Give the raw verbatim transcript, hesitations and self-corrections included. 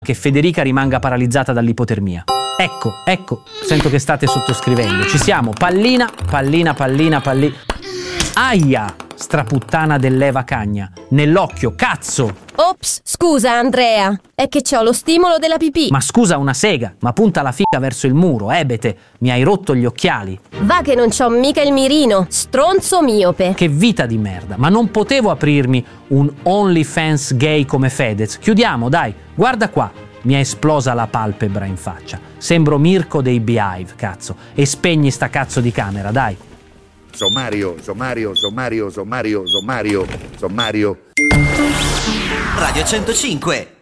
che Federica rimanga paralizzata dall'ipotermia. Ecco, ecco, sento che state sottoscrivendo. Ci siamo, pallina, pallina, pallina, pallina. Aia, straputtana dell'Eva Cagna. Nell'occhio, cazzo! Ops, scusa Andrea, è che c'ho lo stimolo della pipì. Ma scusa una sega, ma punta la figa verso il muro, ebete, mi hai rotto gli occhiali. Va che non c'ho mica il mirino, stronzo miope. Che vita di merda, ma non potevo aprirmi un OnlyFans gay come Fedez. Chiudiamo, dai, guarda qua. Mi è esplosa la palpebra in faccia. Sembro Mirko dei Beehive, cazzo. E spegni sta cazzo di camera, dai. Sommario, sommario, sommario, sommario, sommario, sommario. Radio centocinque